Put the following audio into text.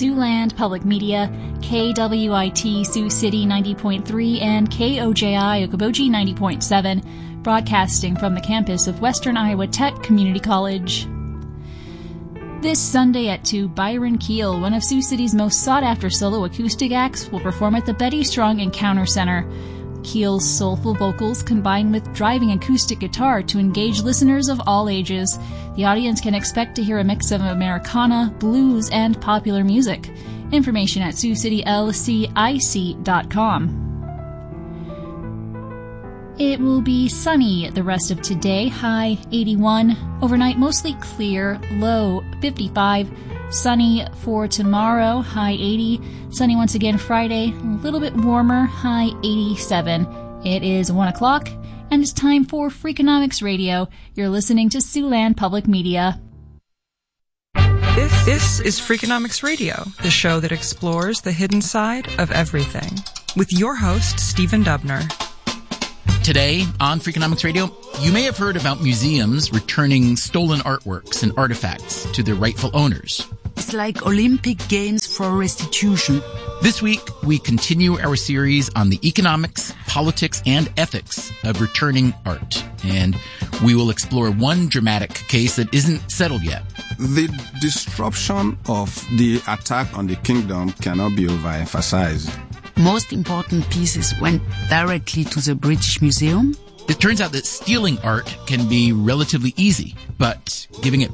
Siouxland Public Media, KWIT Sioux City 90.3 and KOJI Okoboji 90.7, broadcasting from the campus of Western Iowa Tech Community College. This Sunday at 2, Byron Keel, one of Sioux City's most sought-after solo acoustic acts, will perform at the Betty Strong Encounter Center. Keel's soulful vocals combine with driving acoustic guitar to engage listeners of all ages. The audience can expect to hear a mix of Americana, blues, and popular music. Information at SiouxCityLCIC.com. It will be sunny the rest of today, high 81. Overnight, mostly clear, low 55. Sunny for tomorrow, high 80. Sunny once again Friday, a little bit warmer, high 87. It is 1 o'clock, and it's time for Freakonomics Radio. You're listening to Siouxland Public Media. This is Freakonomics Radio, the show that explores the hidden side of everything, with your host, Stephen Dubner. Today on Freakonomics Radio, you may have heard about museums returning stolen artworks and artifacts to their rightful owners. It's like Olympic Games for restitution. This week, we continue our series on the economics, politics, and ethics of returning art. And we will explore one dramatic case that isn't settled yet. The disruption of the attack on the kingdom cannot be overemphasized. Most important pieces went directly to the British Museum. It turns out that stealing art can be relatively easy, but giving it